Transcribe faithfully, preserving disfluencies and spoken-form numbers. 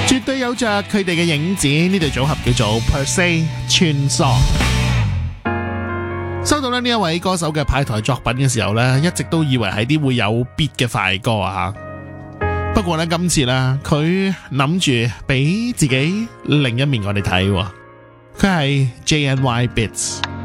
絕對有着佢哋嘅影子。呢對組合叫做 Per Se 穿梭。收到咧呢一位歌手嘅派台作品嘅時候呢，一直都以為係啲會有 beat 嘅快歌啊。不過呢，今次呢，佢諗住俾自己另一面我哋睇，佢係 J N Y Beats。